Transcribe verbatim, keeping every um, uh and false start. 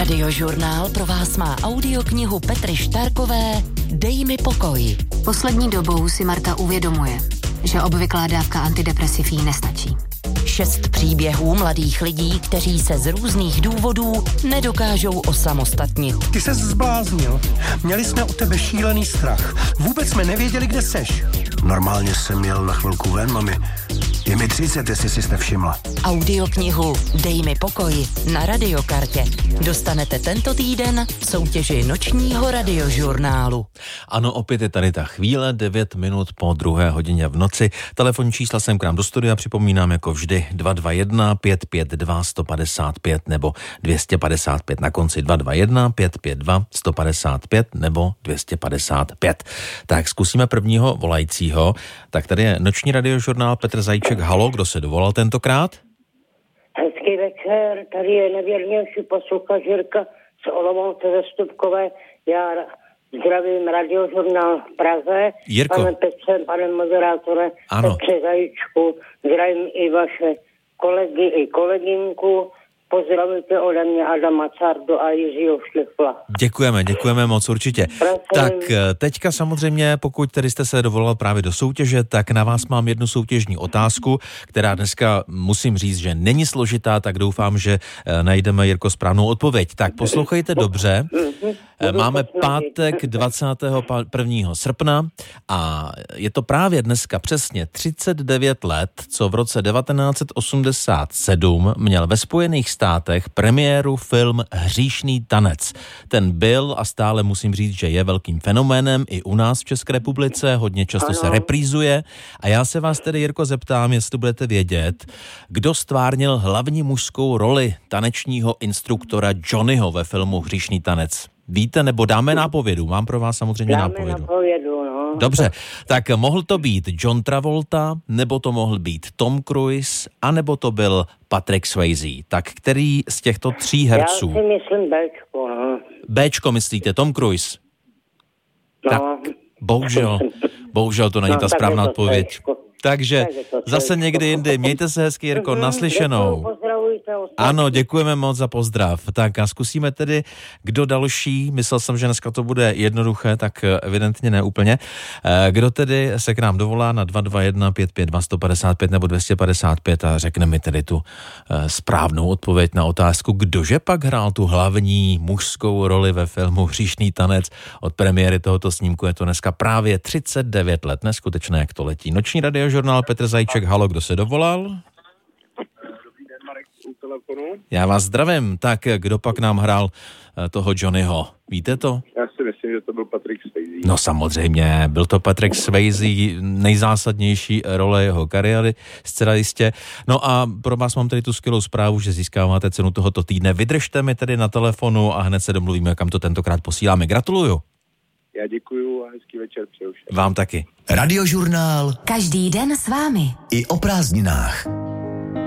Radiožurnál pro vás má audioknihu Petry Štárkové Dej mi pokoj. Poslední dobou si Marta uvědomuje, že obvyklá dávka antidepresiv jí nestačí. Šest příběhů mladých lidí, kteří se z různých důvodů nedokážou osamostatnit. Ty ses zbláznil. Měli jsme u tebe šílený strach. Vůbec jsme nevěděli, kde seš. Normálně jsem jel na chvilku ven, mami. Je mi třicet, jestli jsi nevšimla. Audioknihu Dej mi pokoj na Radiokartě dostanete tento týden v soutěži nočního radiožurnálu. Ano, opět je tady ta chvíle, devět minut po druhé hodině v noci. Telefonní čísla sem k nám do studia připomínám jako vždy dva dva jedna pět pět dva sto padesát pět nebo dvě stě padesát pět na konci dva dva jedna pět pět dva sto padesát pět nebo dvě stě padesát pět. Tak zkusíme prvního volajícího. Tak tady je noční radiožurnál Petr Zajíček. Halo, kdo se dovolal tentokrát? Hezký večer, tady je nevěrnější posluchač Jirka z Olomouce ze Stupkové. Já zdravím radiožurnál v Praze. Jirko. Pane Petře, pane moderátore, ano. Petře Zajíčku, zdravím i vaše kolegy i kolegynku. Pozdravujte ode mě Adama Cardu a Jiřího Šlifla. Děkujeme, děkujeme moc určitě. Prosím. Tak teďka samozřejmě, pokud tedy jste se dovolal právě do soutěže, tak na vás mám jednu soutěžní otázku, která dneska musím říct, že není složitá, tak doufám, že najdeme, Jirko, správnou odpověď. Tak poslouchejte dobře. Máme pátek dvacátého prvního srpna a je to právě dneska přesně třicet devět let, co v roce devatenáct osmdesát sedm měl ve Spojených státech premiéru film Hříšný tanec. Ten byl a stále musím říct, že je velkým fenoménem i u nás v České republice, hodně často se reprízuje. A já se vás tedy, Jirko, zeptám, jestli budete vědět, kdo stvárnil hlavní mužskou roli tanečního instruktora Johnnyho ve filmu Hříšný tanec. Víte, nebo dáme nápovědu? Mám pro vás samozřejmě dáme nápovědu. nápovědu, no. Dobře, tak mohl to být John Travolta, nebo to mohl být Tom Cruise, anebo to byl Patrick Swayze. Tak který z těchto tří herců? Já si myslím Bčko, no. Bčko myslíte, Tom Cruise? No. Tak, bohužel, bohužel to není No, ta tak správná je to odpověď. Cčko. Takže Tak je to zase Cčko. někdy jindy. Mějte se hezky, Jirko, naslyšenou. Děkuju, pozdravujte ostatní. Ano, děkujeme moc za pozdrav. Tak a zkusíme tedy, kdo další. Myslel jsem, že dneska to bude jednoduché, tak evidentně ne úplně. Kdo tedy se k nám dovolá na dva dva jedna pět pět dva sto padesát pět nebo dvě stě padesát pět a řekne mi tedy tu správnou odpověď na otázku, kdože pak hrál tu hlavní mužskou roli ve filmu Hříšný tanec. Od premiéry tohoto snímku je to dneska právě třicet devět let. Neskutečné, jak to letí. Noční radiožurnál Petr Zajíček. Halo, kdo se dovolal? Dobrý den, Marek, u telefonu. Já vás zdravím. Tak kdo pak nám hrál toho Johnnyho? Víte to? Já si myslím, že to byl Patrick Swayze. No samozřejmě, byl to Patrick Swayze, nejzásadnější role jeho kariéry, zcela jistě. No a pro vás mám tady tu skvělou zprávu, že získáváte cenu tohoto týdne. Vydržte mi tedy na telefonu a hned se domluvíme, kam to tentokrát posíláme. Gratuluju. Já děkuju a hezký večer přeju všem. Vám taky. Radiožurnál Každý den s vámi. i o prázdninách.